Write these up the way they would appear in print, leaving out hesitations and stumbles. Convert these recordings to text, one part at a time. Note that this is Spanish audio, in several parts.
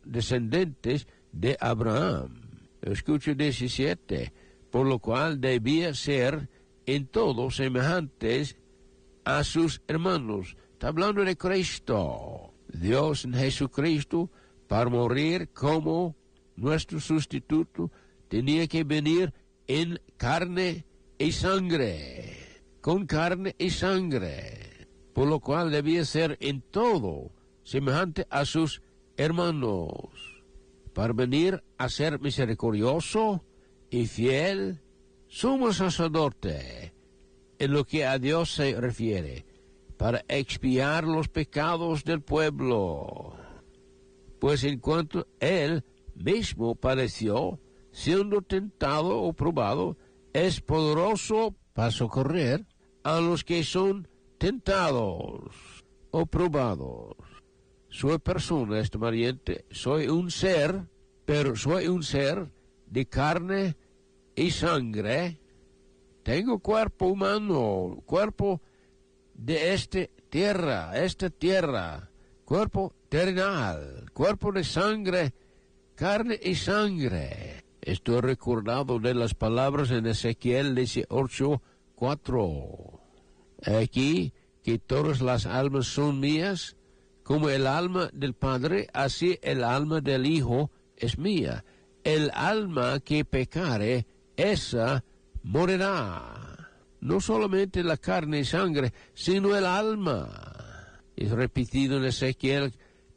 descendientes de Abraham. Escucho 17, por lo cual debía ser en todo semejantes a sus hermanos. Está hablando de Cristo. Dios en Jesucristo, para morir como nuestro sustituto, tenía que venir en carne y sangre, con carne y sangre, por lo cual debía ser en todo semejante a sus hermanos, para venir a ser misericordioso y fiel, sumo sacerdote, en lo que a Dios se refiere, para expiar los pecados del pueblo. Pues en cuanto Él mismo padeció, siendo tentado o probado, es poderoso para socorrer a los que son tentados o probados. Soy persona, estimadiente, soy un ser, pero soy un ser de carne y sangre. Tengo cuerpo humano, cuerpo de esta tierra, cuerpo terrenal, cuerpo de sangre, carne y sangre. Estoy recordado de las palabras en Ezequiel 18:4. Aquí que todas las almas son mías, como el alma del Padre, así el alma del Hijo es mía. El alma que pecare, esa morirá. No solamente la carne y sangre, sino el alma. Es repetido en Ezequiel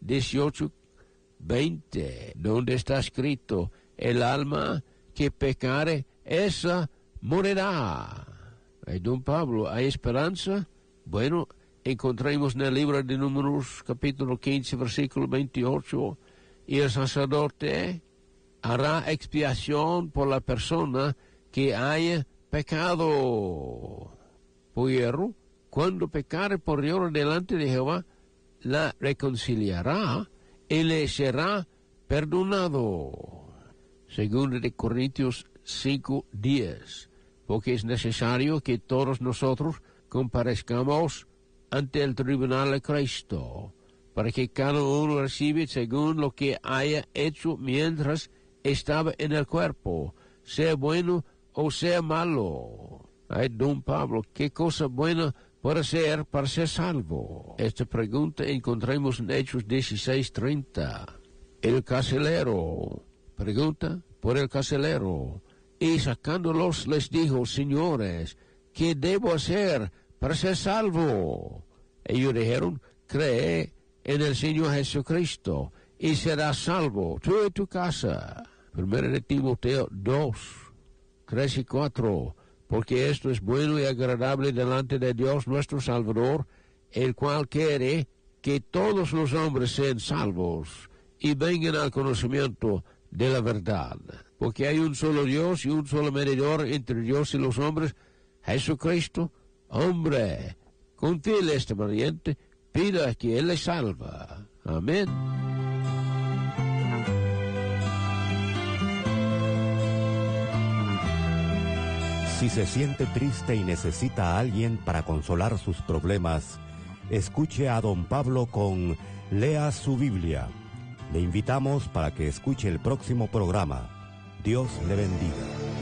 18:20, donde está escrito, el alma que pecare, esa morirá. Don Pablo, ¿hay esperanza? Bueno, encontramos en el libro de Números, capítulo 15, versículo 28, y el sacerdote hará expiación por la persona que haya pecado. Pero cuando pecare por Dios delante de Jehová, la reconciliará y le será perdonado. Segundo de Corintios 5:10, porque es necesario que todos nosotros comparezcamos ante el tribunal de Cristo, para que cada uno reciba según lo que haya hecho mientras estaba en el cuerpo, sea bueno o sea malo. Ay, don Pablo, ¿qué cosa buena puede ser para ser salvo? Esta pregunta encontramos en Hechos 16:30. El carcelero pregunta por el carcelero, y sacándolos les dijo, señores, ¿qué debo hacer para ser salvo? Ellos dijeron, cree en el Señor Jesucristo y serás salvo, tú y tu casa. Primero de Timoteo 2:3-4, porque esto es bueno y agradable delante de Dios nuestro Salvador, el cual quiere que todos los hombres sean salvos y vengan al conocimiento de la verdad. Porque hay un solo Dios y un solo mediador entre Dios y los hombres, Jesucristo, hombre. Confíe este valiente, pida que Él le salva. Amén. Si se siente triste y necesita a alguien para consolar sus problemas, escuche a don Pablo con Lea su Biblia. Le invitamos para que escuche el próximo programa. Dios le bendiga.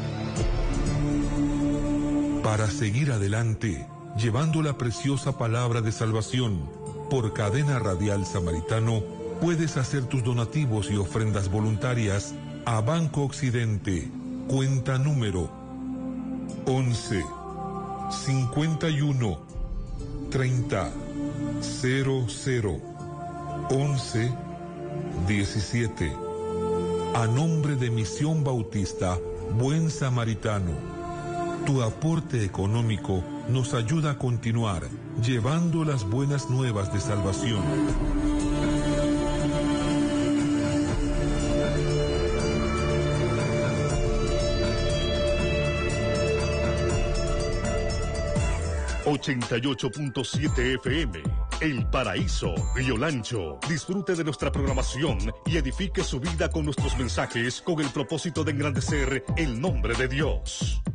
Para seguir adelante, llevando la preciosa palabra de salvación, por Cadena Radial Samaritano, puedes hacer tus donativos y ofrendas voluntarias a Banco Occidente, cuenta número 11 51 30 00 11 17, a nombre de Misión Bautista Buen Samaritano. Tu aporte económico nos ayuda a continuar llevando las buenas nuevas de salvación. ...88.7 FM... El Paraíso, Río Lancho. Disfrute de nuestra programación y edifique su vida con nuestros mensajes con el propósito de engrandecer el nombre de Dios.